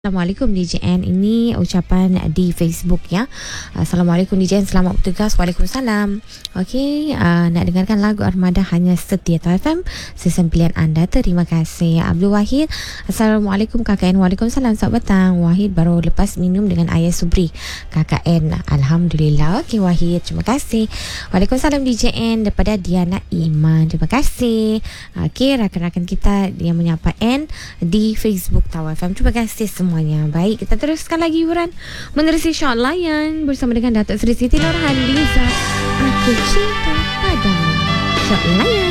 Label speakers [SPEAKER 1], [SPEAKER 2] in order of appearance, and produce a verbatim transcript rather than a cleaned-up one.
[SPEAKER 1] Assalamualaikum D J N. Ini ucapan di Facebook ya. Assalamualaikum D J N, selamat bertugas. Waalaikumsalam. Okey, uh, nak dengarkan lagu Armada hanya setia F M, season pilihan anda. Terima kasih. Abdul Wahid. Assalamualaikum K K N. Waalaikumsalam. Selamat petang. Wahid baru lepas minum dengan ayah Subri K K N. Alhamdulillah. Okey Wahid, terima kasih. Waalaikumsalam D J N daripada Diana Iman. Terima kasih. Okey, rakan-rakan kita yang menyapa N di Facebook Tawa F M. Terima kasih semua. Semuanya. Baik, kita teruskan lagi hiburan menerusi Short Layan bersama dengan Datuk Seri Siti Nurhaliza. Aku cinta padamu. Short Layan.